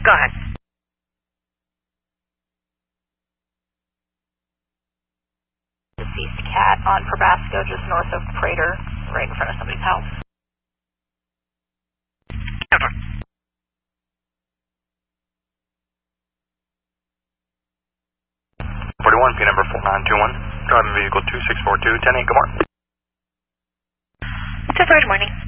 Go ahead. Deceased cat on Probasco, just north of Prater, right in front of somebody's house. 41, P number 4921, driving vehicle 2642, 10-8, good morning. 2 good morning.